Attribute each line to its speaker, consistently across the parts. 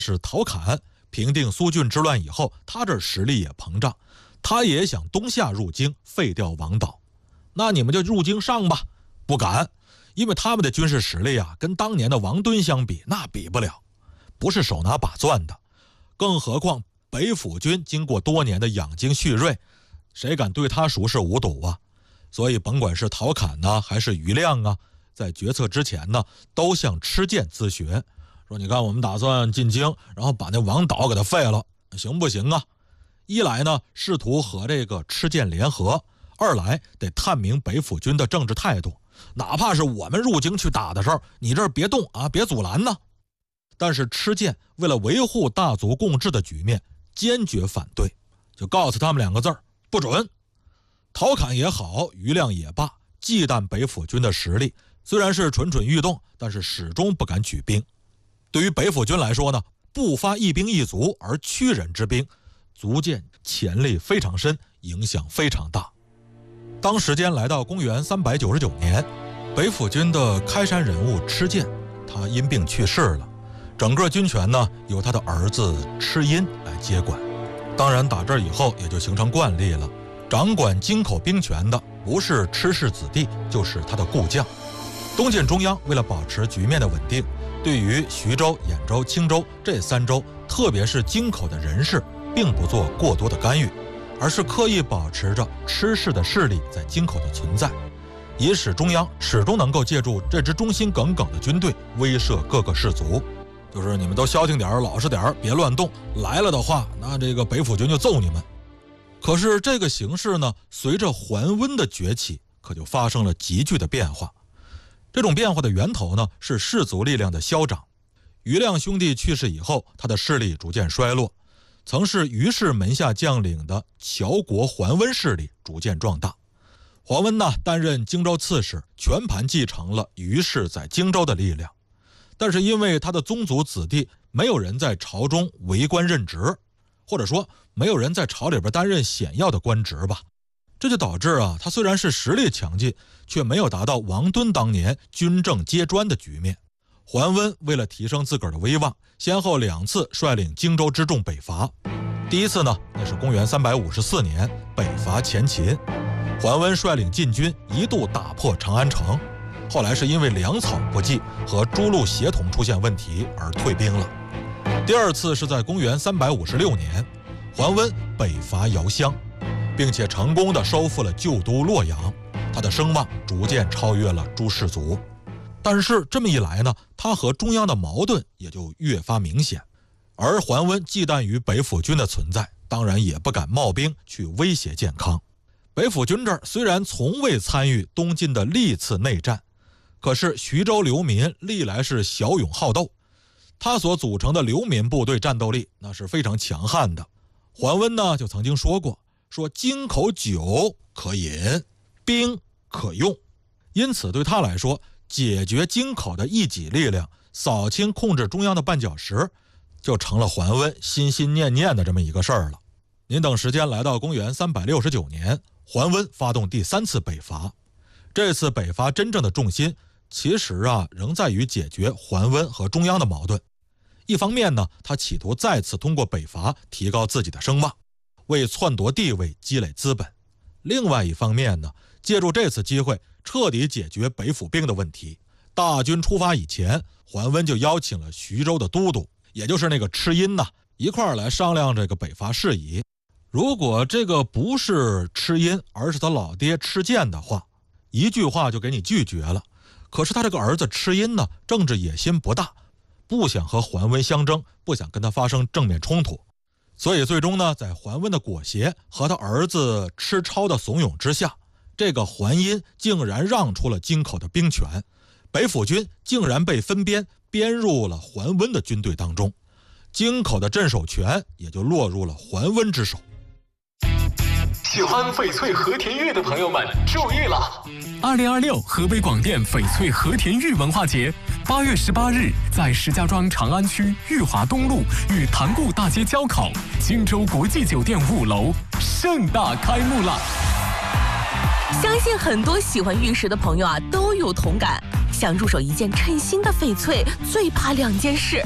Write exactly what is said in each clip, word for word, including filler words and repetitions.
Speaker 1: 是陶侃平定苏峻之乱以后，他这实力也膨胀，他也想东下入京，废掉王导。那你们就入京上吧，不敢，因为他们的军事实力啊，跟当年的王敦相比，那比不了，不是手拿把攥的。更何况北府军经过多年的养精蓄锐，谁敢对他熟视无睹啊？所以甭管是陶侃呢，还是余亮啊，在决策之前呢，都向郗鉴咨询，说你看我们打算进京，然后把那王导给他废了，行不行啊？一来呢，试图和这个郗鉴联合；二来得探明北府军的政治态度，哪怕是我们入京去打的时候，你这儿别动啊，别阻拦呢。但是郗鉴为了维护大族共治的局面，坚决反对，就告诉他们两个字儿：不准。陶侃也好，余亮也罢，忌惮北府军的实力，虽然是蠢蠢欲动，但是始终不敢举兵。对于北府军来说呢，不发一兵一卒而屈人之兵，足见潜力非常深，影响非常大。当时间来到公元三百九十九年，北府军的开山人物郗鉴，他因病去世了，整个军权呢由他的儿子郗音来接管。当然打这儿以后也就形成惯例了，掌管京口兵权的不是郗氏子弟，就是他的故将。东晋中央为了保持局面的稳定，对于徐州、兖州、青州这三州，特别是京口的人士，并不做过多的干预，而是刻意保持着郗氏的势力在京口的存在，以使中央始终能够借助这支忠心耿耿的军队威慑各个氏族。就是你们都消停点，老实点，别乱动，来了的话，那这个北府军就揍你们。可是这个形势呢，随着桓温的崛起，可就发生了急剧的变化。这种变化的源头呢，是氏族力量的消长。余亮兄弟去世以后，他的势力逐渐衰落，曾是余氏门下将领的乔国桓温势力逐渐壮大。桓温呢，担任荆州刺史，全盘继承了余氏在荆州的力量。但是因为他的宗族子弟没有人在朝中为官任职，或者说没有人在朝里边担任显要的官职吧，这就导致啊，他虽然是实力强劲，却没有达到王敦当年军政皆专的局面。桓温为了提升自个儿的威望，先后两次率领荆州之众北伐。第一次呢，那是公元三百五十四年北伐前秦，桓温率领禁军一度打破长安城，后来是因为粮草不济和诸路协同出现问题而退兵了。第二次是在公元三百五十六年，桓温北伐遥襄，并且成功的收复了旧都洛阳，他的声望逐渐超越了诸氏族。但是这么一来呢，他和中央的矛盾也就越发明显，而桓温忌惮于北府军的存在，当然也不敢冒兵去威胁建康。北府军这儿虽然从未参与东晋的历次内战，可是徐州流民历来是骁勇好斗，他所组成的流民部队战斗力那是非常强悍的。桓温呢就曾经说过，说京口酒可饮，兵可用，因此对他来说，解决京口的一己力量，扫清控制中央的绊脚石，就成了桓温心心念念的这么一个事儿了。您等时间来到公元三百六十九年，桓温发动第三次北伐。这次北伐真正的重心其实啊，仍在于解决桓温和中央的矛盾。一方面呢，他企图再次通过北伐提高自己的声望，为篡夺地位积累资本；另外一方面呢，借助这次机会彻底解决北府兵的问题。大军出发以前，桓温就邀请了徐州的都督，也就是那个郗音呐，一块儿来商量这个北伐事宜。如果这个不是郗音，而是他老爹郗鉴的话，一句话就给你拒绝了。可是他这个儿子郗音呢，政治野心不大，不想和桓温相争，不想跟他发生正面冲突，所以最终呢，在桓温的裹挟和他儿子郗超的怂恿之下，这个桓音竟然让出了京口的兵权，北府军竟然被分编编入了桓温的军队当中，京口的镇守权也就落入了桓温之手。
Speaker 2: 喜欢翡翠和田玉的朋友们注意了！
Speaker 3: 二零二六河北广电翡翠和田玉文化节，八月十八日在石家庄长安区裕华东路与塘沽大街交口荆州国际酒店五楼盛大开幕了。
Speaker 4: 相信很多喜欢玉石的朋友啊都有同感，想入手一件称心的翡翠，最怕两件事：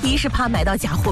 Speaker 4: 一是怕买到假货。